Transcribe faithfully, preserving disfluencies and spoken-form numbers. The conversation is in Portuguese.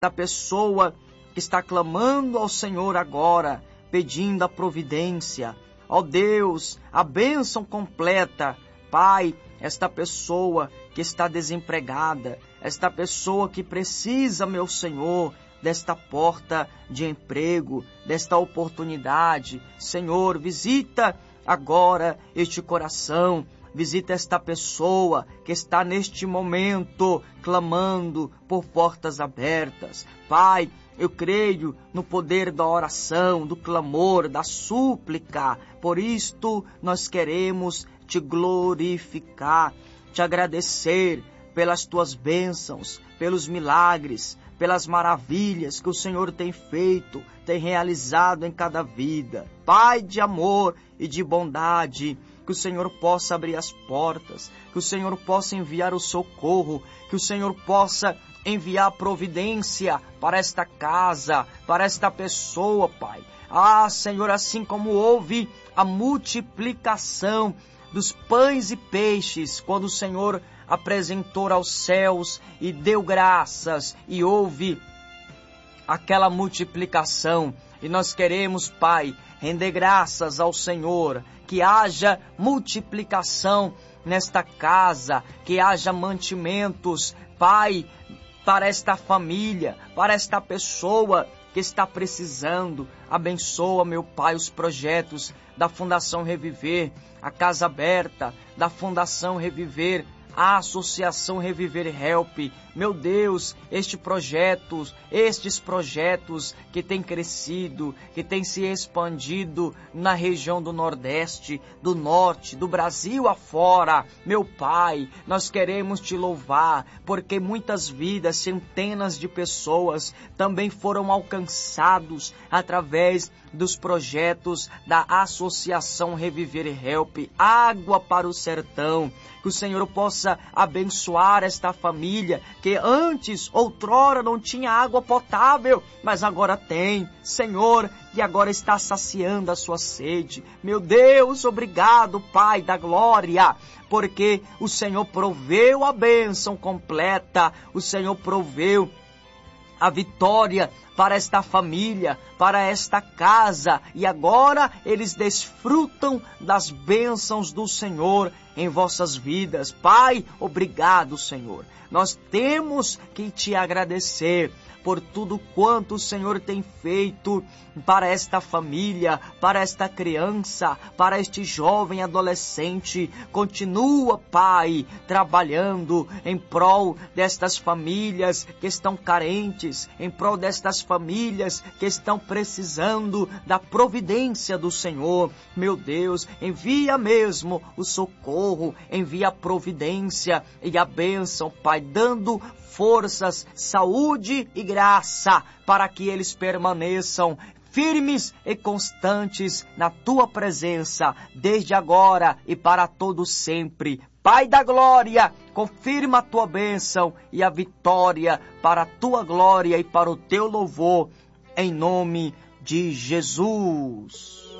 da pessoa que está clamando ao Senhor agora, pedindo a providência. Ó Deus, a bênção completa. Pai, esta pessoa que está desempregada, esta pessoa que precisa, meu Senhor, desta porta de emprego, desta oportunidade. Senhor, visita agora este coração, visita esta pessoa que está neste momento clamando por portas abertas. Pai, eu creio no poder da oração, do clamor, da súplica. Por isto nós queremos te glorificar, te agradecer pelas tuas bênçãos, pelos milagres, pelas maravilhas que o Senhor tem feito, tem realizado em cada vida. Pai de amor e de bondade, que o Senhor possa abrir as portas, que o Senhor possa enviar o socorro, que o Senhor possa enviar a providência para esta casa, para esta pessoa, Pai. Ah, Senhor, assim como houve a multiplicação dos pães e peixes, quando o Senhor apresentou aos céus e deu graças e houve aquela multiplicação. E nós queremos, Pai, render graças ao Senhor, que haja multiplicação nesta casa, que haja mantimentos, Pai, para esta família, para esta pessoa que está precisando. Abençoa, meu Pai, os projetos da Fundação Reviver, a Casa Aberta, da Fundação Reviver, a Associação Reviver Help. Meu Deus, este projeto, estes projetos que têm crescido, que têm se expandido na região do Nordeste, do Norte, do Brasil afora. Meu Pai, nós queremos te louvar, porque muitas vidas, centenas de pessoas também foram alcançados através dos projetos da Associação Reviver Help, Água para o Sertão. Que o Senhor possa abençoar esta família que antes, outrora, não tinha água potável, mas agora tem, Senhor, e agora está saciando a sua sede. Meu Deus, obrigado, Pai da glória, porque o Senhor proveu a bênção completa, o Senhor proveu a vitória para esta família, para esta casa, e agora eles desfrutam das bênçãos do Senhor em vossas vidas. Pai, obrigado, Senhor. Nós temos que te agradecer por tudo quanto o Senhor tem feito para esta família, para esta criança, para este jovem adolescente. Continua, Pai, trabalhando em prol destas famílias que estão carentes, em prol destas famílias que estão precisando da providência do Senhor. Meu Deus, envia mesmo o socorro, envia a providência e a bênção, Pai, dando forças, saúde e graça para que eles permaneçam firmes e constantes na tua presença, desde agora e para todo sempre. Pai da glória, confirma a tua bênção e a vitória para a tua glória e para o teu louvor, em nome de Jesus.